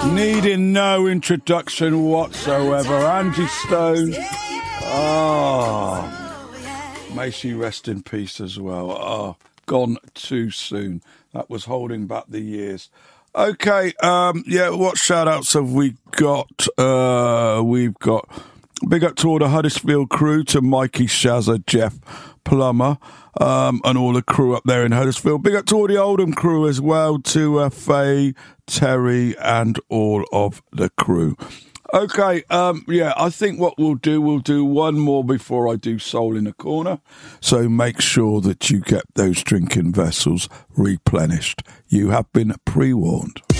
Needing no introduction whatsoever. Angie Stone. May she rest in peace as well. Gone too soon. That was holding back the years. Okay, what shout-outs have we got? We've got big up to all the Huddersfield crew, to Mikey, Shazza, Jeff, Plummer, and all the crew up there in Huddersfield. Big up to all the Oldham crew as well, to Faye, Terry, and all of the crew. Okay, I think what we'll do one more before I do Soul in the Corner. So make sure that you get those drinking vessels replenished. You have been pre-warned.